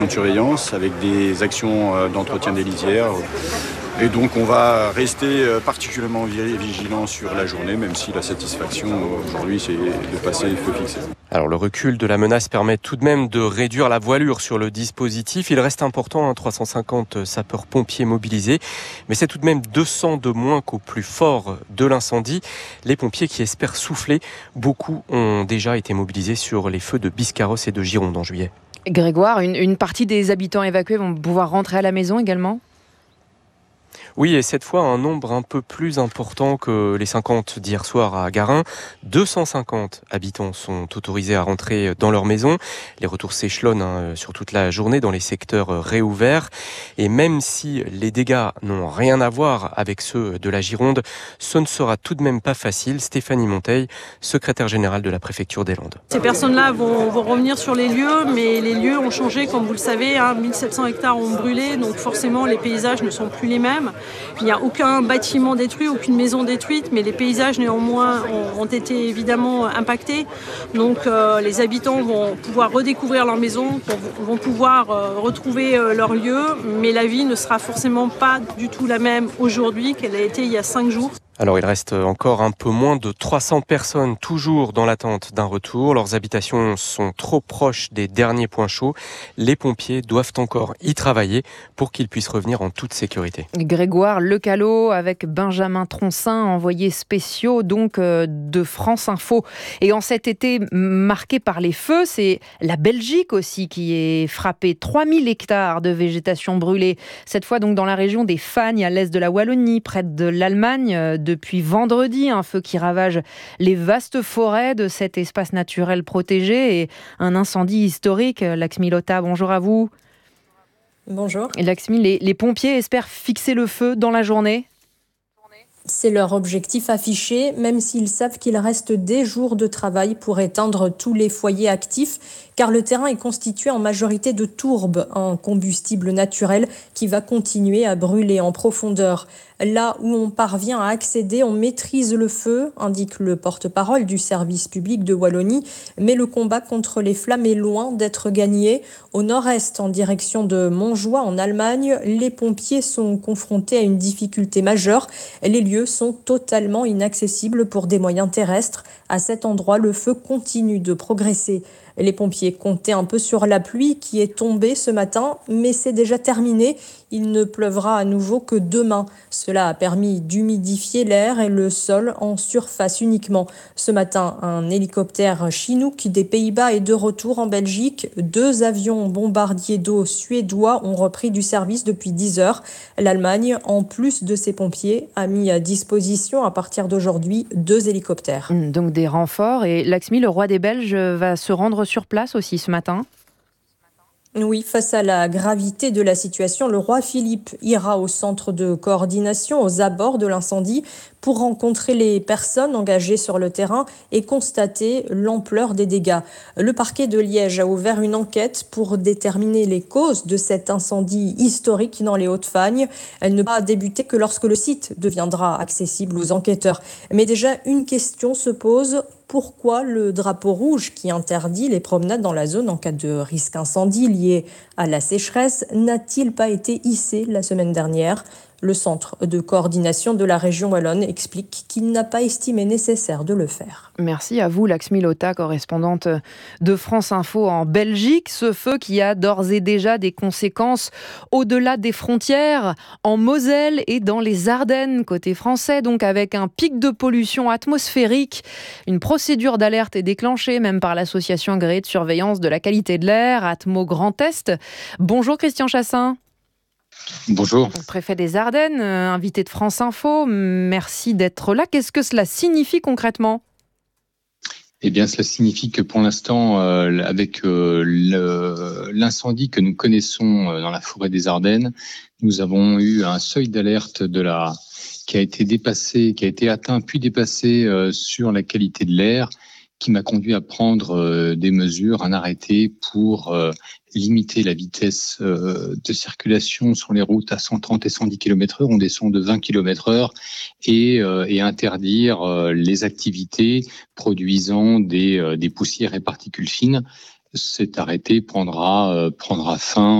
de surveillance avec des actions d'entretien des lisières. Et donc on va rester particulièrement vigilant sur la journée, même si la satisfaction aujourd'hui c'est de passer le feu fixé. Alors le recul de la menace permet tout de même de réduire la voilure sur le dispositif. Il reste important, 350 sapeurs-pompiers mobilisés, mais c'est tout de même 200 de moins qu'au plus fort de l'incendie. Les pompiers qui espèrent souffler, beaucoup ont déjà été mobilisés sur les feux de Biscarrosse et de Gironde en juillet. Grégoire, une partie des habitants évacués vont pouvoir rentrer à la maison également ? Oui, et cette fois, un nombre un peu plus important que les 50 d'hier soir à Garin. 250 habitants sont autorisés à rentrer dans leur maison. Les retours s'échelonnent sur toute la journée dans les secteurs réouverts. Et même si les dégâts n'ont rien à voir avec ceux de la Gironde, ce ne sera tout de même pas facile. Stéphanie Monteil, secrétaire générale de la préfecture des Landes. Ces personnes-là vont revenir sur les lieux, mais les lieux ont changé, comme vous le savez. 1700 hectares ont brûlé, donc forcément les paysages ne sont plus les mêmes. Il n'y a aucun bâtiment détruit, aucune maison détruite, mais les paysages néanmoins ont été évidemment impactés. Donc les habitants vont pouvoir redécouvrir leur maison, vont pouvoir retrouver leur lieu, mais la vie ne sera forcément pas du tout la même aujourd'hui qu'elle a été il y a 5 jours. Alors il reste encore un peu moins de 300 personnes toujours dans l'attente d'un retour. Leurs habitations sont trop proches des derniers points chauds. Les pompiers doivent encore y travailler pour qu'ils puissent revenir en toute sécurité. Grégoire Lecalot avec Benjamin Troncin, envoyés spéciaux donc de France Info. Et en cet été marqué par les feux, c'est la Belgique aussi qui est frappée. 3000 hectares de végétation brûlée. Cette fois donc dans la région des Fagnes, à l'est de la Wallonie, près de l'Allemagne. Depuis vendredi, un feu qui ravage les vastes forêts de cet espace naturel protégé et un incendie historique. Laxmi Lotta, bonjour à vous. Bonjour. Laxmi, les pompiers espèrent fixer le feu dans la journée ? C'est leur objectif affiché, même s'ils savent qu'il reste des jours de travail pour éteindre tous les foyers actifs, car le terrain est constitué en majorité de tourbe, un combustible naturel qui va continuer à brûler en profondeur. Là où on parvient à accéder, on maîtrise le feu, indique le porte-parole du service public de Wallonie, mais le combat contre les flammes est loin d'être gagné. Au nord-est, en direction de Montjoie, en Allemagne, les pompiers sont confrontés à une difficulté majeure. Les lieux sont totalement inaccessibles pour des moyens terrestres. À cet endroit, le feu continue de progresser. Les pompiers comptaient un peu sur la pluie qui est tombée ce matin, mais c'est déjà terminé. Il ne pleuvra à nouveau que demain. Cela a permis d'humidifier l'air et le sol en surface uniquement. Ce matin, un hélicoptère Chinook des Pays-Bas est de retour en Belgique. 2 avions bombardiers d'eau suédois ont repris du service depuis 10 heures. L'Allemagne, en plus de ses pompiers, a mis à disposition à partir d'aujourd'hui 2 hélicoptères. Donc des renforts. Et Laxmi, le roi des Belges, va se rendre sur place aussi ce matin ? Oui, face à la gravité de la situation, le roi Philippe ira au centre de coordination aux abords de l'incendie pour rencontrer les personnes engagées sur le terrain et constater l'ampleur des dégâts. Le parquet de Liège a ouvert une enquête pour déterminer les causes de cet incendie historique dans les Hauts-de-Fagne. Elle ne va débuter que lorsque le site deviendra accessible aux enquêteurs. Mais déjà, une question se pose. Pourquoi le drapeau rouge qui interdit les promenades dans la zone en cas de risque incendie lié à la sécheresse n'a-t-il pas été hissé la semaine dernière ? Le centre de coordination de la région wallonne explique qu'il n'a pas estimé nécessaire de le faire. Merci à vous, Laxmi Lotta, correspondante de France Info en Belgique. Ce feu qui a d'ores et déjà des conséquences au-delà des frontières, en Moselle et dans les Ardennes, côté français, donc avec un pic de pollution atmosphérique. Une procédure d'alerte est déclenchée, même par l'association agréée de surveillance de la qualité de l'air, Atmo Grand Est. Bonjour Christian Chassin. Bonjour. Préfet des Ardennes, invité de France Info, merci d'être là. Qu'est-ce que cela signifie concrètement ? Eh bien, cela signifie que pour l'instant, avec l'incendie que nous connaissons dans la forêt des Ardennes, nous avons eu un seuil d'alerte qui a été dépassé, qui a été atteint puis dépassé sur la qualité de l'air, qui m'a conduit à prendre des mesures, un arrêté pour limiter la vitesse de circulation sur les routes à 130 et 110 km/h. On descend de 20 km/h et interdire les activités produisant des poussières et particules fines. cet arrêté prendra fin